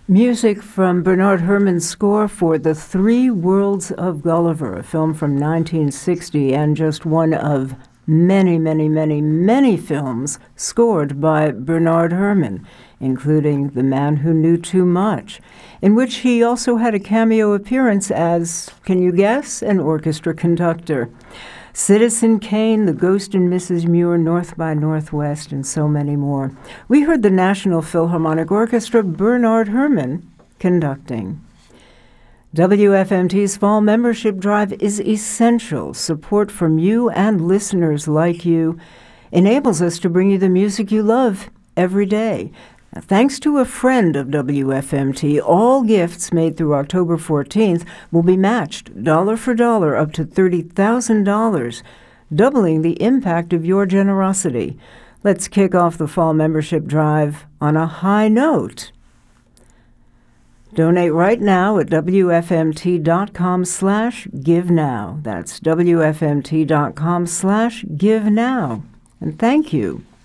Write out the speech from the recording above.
Music from Bernard Herrmann's score for The Three Worlds of Gulliver, a film from 1960 and just one of many, many, many, many films scored by Bernard Herrmann, including The Man Who Knew Too Much, in which he also had a cameo appearance as, can you guess, an orchestra conductor. Citizen Kane, The Ghost and Mrs. Muir, North by Northwest, and so many more. We heard the National Philharmonic Orchestra, Bernard Herrmann, conducting. WFMT's Fall Membership Drive is essential. Support from you and listeners like you enables us to bring you the music you love every day. Thanks to a friend of WFMT, all gifts made through October 14th will be matched dollar for dollar up to $30,000, doubling the impact of your generosity. Let's kick off the Fall Membership Drive on a high note. Donate right now at WFMT.com/GiveNow. That's WFMT.com/GiveNow. And thank you.